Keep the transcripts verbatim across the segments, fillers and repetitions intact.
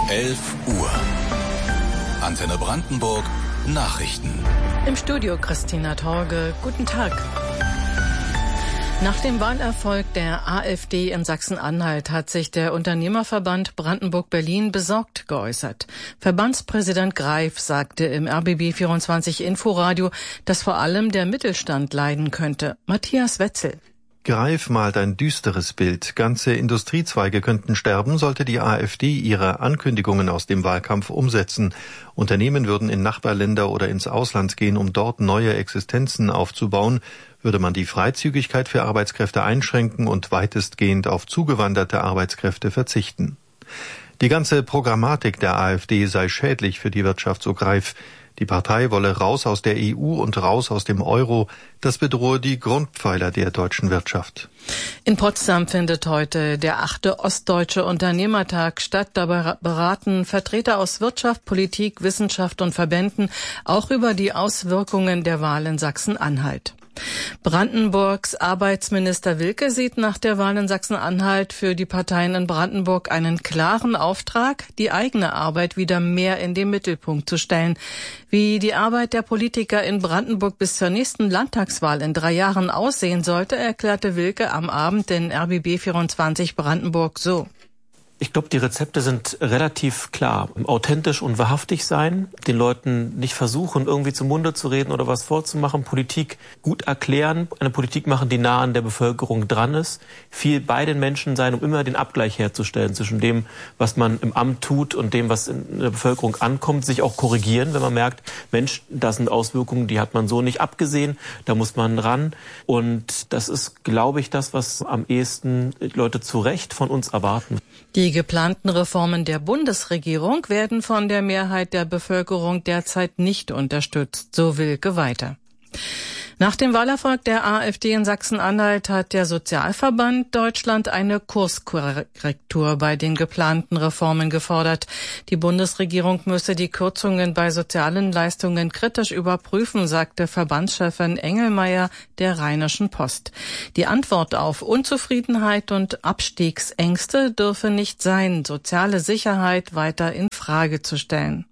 elf Uhr. Antenne Brandenburg Nachrichten. Im Studio Christina Torge. Guten Tag. Nach dem Wahlerfolg der AfD in Sachsen-Anhalt hat sich der Unternehmerverband Brandenburg-Berlin besorgt geäußert. Verbandspräsident Greif sagte im R B B vierundzwanzig Inforadio, dass vor allem der Mittelstand leiden könnte. Matthias Wetzel. Greif malt ein düsteres Bild. Ganze Industriezweige könnten sterben, sollte die AfD ihre Ankündigungen aus dem Wahlkampf umsetzen. Unternehmen würden in Nachbarländer oder ins Ausland gehen, um dort neue Existenzen aufzubauen. Würde man die Freizügigkeit für Arbeitskräfte einschränken und weitestgehend auf zugewanderte Arbeitskräfte verzichten. Die ganze Programmatik der AfD sei schädlich für die Wirtschaft, so Greif. Die Partei wolle raus aus der E U und raus aus dem Euro. Das bedrohe die Grundpfeiler der deutschen Wirtschaft. In Potsdam findet heute der achte Ostdeutsche Unternehmertag statt. Dabei beraten Vertreter aus Wirtschaft, Politik, Wissenschaft und Verbänden auch über die Auswirkungen der Wahl in Sachsen-Anhalt. Brandenburgs Arbeitsminister Wilke sieht nach der Wahl in Sachsen-Anhalt für die Parteien in Brandenburg einen klaren Auftrag, die eigene Arbeit wieder mehr in den Mittelpunkt zu stellen. Wie die Arbeit der Politiker in Brandenburg bis zur nächsten Landtagswahl in drei Jahren aussehen sollte, erklärte Wilke am Abend in R B B vierundzwanzig Brandenburg so. Ich glaube, die Rezepte sind relativ klar. Authentisch und wahrhaftig sein, den Leuten nicht versuchen, irgendwie zum Munde zu reden oder was vorzumachen, Politik gut erklären, eine Politik machen, die nah an der Bevölkerung dran ist, viel bei den Menschen sein, um immer den Abgleich herzustellen zwischen dem, was man im Amt tut und dem, was in der Bevölkerung ankommt, sich auch korrigieren, wenn man merkt, Mensch, das sind Auswirkungen, die hat man so nicht abgesehen, da muss man ran. Und das ist, glaube ich, das, was am ehesten Leute zu Recht von uns erwarten. Die geplanten Reformen der Bundesregierung werden von der Mehrheit der Bevölkerung derzeit nicht unterstützt, so Wilke weiter. Nach dem Wahlerfolg der AfD in Sachsen-Anhalt hat der Sozialverband Deutschland eine Kurskorrektur bei den geplanten Reformen gefordert. Die Bundesregierung müsse die Kürzungen bei sozialen Leistungen kritisch überprüfen, sagte Verbandschefin Engelmeier der Rheinischen Post. Die Antwort auf Unzufriedenheit und Abstiegsängste dürfe nicht sein, soziale Sicherheit weiter in Frage zu stellen.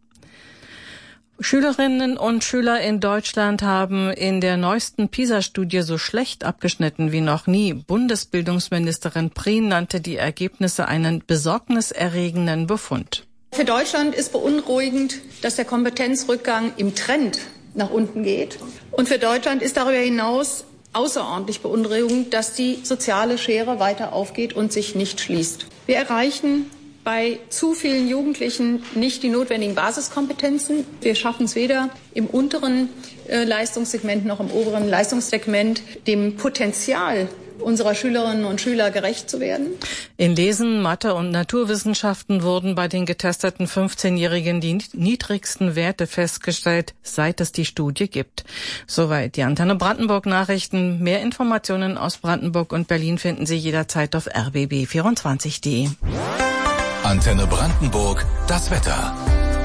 Schülerinnen und Schüler in Deutschland haben in der neuesten PISA-Studie so schlecht abgeschnitten wie noch nie. Bundesbildungsministerin Prien nannte die Ergebnisse einen besorgniserregenden Befund. Für Deutschland ist beunruhigend, dass der Kompetenzrückgang im Trend nach unten geht. Und für Deutschland ist darüber hinaus außerordentlich beunruhigend, dass die soziale Schere weiter aufgeht und sich nicht schließt. Wir erreichen bei zu vielen Jugendlichen nicht die notwendigen Basiskompetenzen. Wir schaffen es weder im unteren äh, Leistungssegment noch im oberen Leistungssegment, dem Potenzial unserer Schülerinnen und Schüler gerecht zu werden. In Lesen, Mathe und Naturwissenschaften wurden bei den getesteten fünfzehnjährigen die niedrigsten Werte festgestellt, seit es die Studie gibt. Soweit die Antenne Brandenburg Nachrichten. Mehr Informationen aus Brandenburg und Berlin finden Sie jederzeit auf r b b vierundzwanzig punkt d e. Antenne Brandenburg, das Wetter.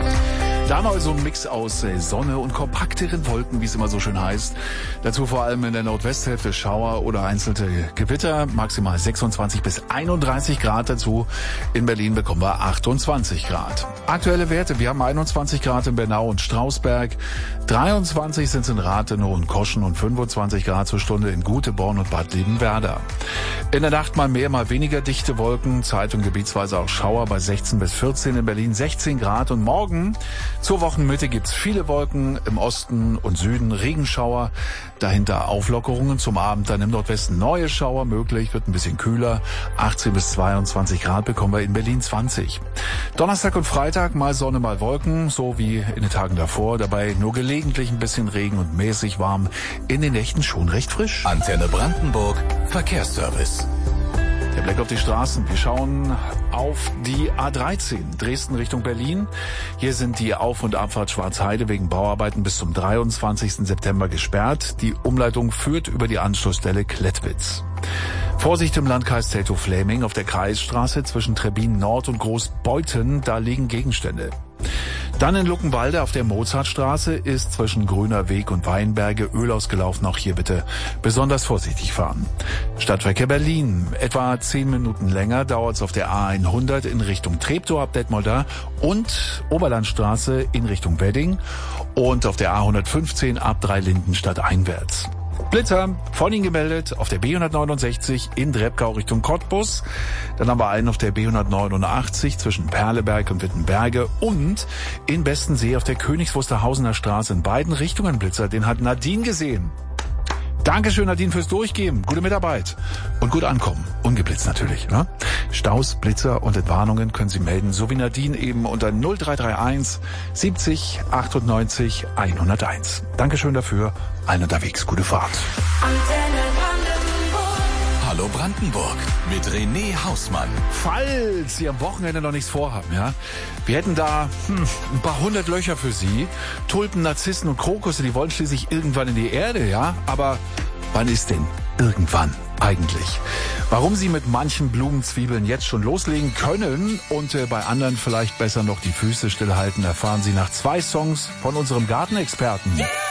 Da mal so ein Mix aus Sonne und kompakteren Wolken, wie es immer so schön heißt. Dazu vor allem in der Nordwesthälfte Schauer oder einzelne Gewitter. Maximal sechsundzwanzig bis einunddreißig Grad dazu. In Berlin bekommen wir achtundzwanzig Grad. Aktuelle Werte, wir haben einundzwanzig Grad in Bernau und Strausberg. dreiundzwanzig sind es in Rathenow und Koschen und fünfundzwanzig Grad zur Stunde in Guteborn und Bad Liebenwerda. In der Nacht mal mehr, mal weniger dichte Wolken. Zeit- und gebietsweise auch Schauer bei sechzehn bis vierzehn, in Berlin sechzehn Grad. Und morgen zur Wochenmitte gibt's viele Wolken, im Osten und Süden Regenschauer, dahinter Auflockerungen, zum Abend dann im Nordwesten neue Schauer möglich, wird ein bisschen kühler, achtzehn bis zweiundzwanzig Grad bekommen wir in Berlin zwanzig. Donnerstag und Freitag mal Sonne, mal Wolken, so wie in den Tagen davor, dabei nur gelegentlich ein bisschen Regen und mäßig warm, in den Nächten schon recht frisch. Antenne Brandenburg, Verkehrsservice. Der Blick auf die Straßen. Wir schauen auf die A dreizehn, Dresden Richtung Berlin. Hier sind die Auf- und Abfahrt Schwarzheide wegen Bauarbeiten bis zum dreiundzwanzigsten September gesperrt. Die Umleitung führt über die Anschlussstelle Klettwitz. Vorsicht im Landkreis Teltow-Fläming auf der Kreisstraße zwischen Trebbin Nord und Großbeuthen, da liegen Gegenstände. Dann in Luckenwalde auf der Mozartstraße ist zwischen Grüner Weg und Weinberge Öl ausgelaufen. Auch hier bitte besonders vorsichtig fahren. Stadtverkehr Berlin. Etwa zehn Minuten länger dauert es auf der A hundert in Richtung Treptow ab Detmoldau und Oberlandstraße in Richtung Wedding und auf der A hundertfünfzehn ab Dreilindenstadt einwärts. Blitzer, von Ihnen gemeldet, auf der B hundertneunundsechzig in Drebkau Richtung Cottbus. Dann haben wir einen auf der B hundertneunundachtzig zwischen Perleberg und Wittenberge und in Bestensee auf der Königs Wusterhausener Straße in beiden Richtungen Blitzer. Den hat Nadine gesehen. Dankeschön, Nadine, fürs Durchgeben. Gute Mitarbeit und gut ankommen. Ungeblitzt natürlich. Ne? Staus, Blitzer und Entwarnungen können Sie melden, so wie Nadine eben unter null drei drei eins siebzig achtundneunzig hunderteins. Dankeschön dafür. Allen unterwegs. Gute Fahrt. Hallo Brandenburg mit René Hausmann. Falls Sie am Wochenende noch nichts vorhaben, ja, wir hätten da hm, ein paar hundert Löcher für Sie. Tulpen, Narzissen und Krokusse, die wollen schließlich irgendwann in die Erde, ja. Aber wann ist denn irgendwann eigentlich? Warum Sie mit manchen Blumenzwiebeln jetzt schon loslegen können und äh, bei anderen vielleicht besser noch die Füße stillhalten, erfahren Sie nach zwei Songs von unserem Gartenexperten. Yeah!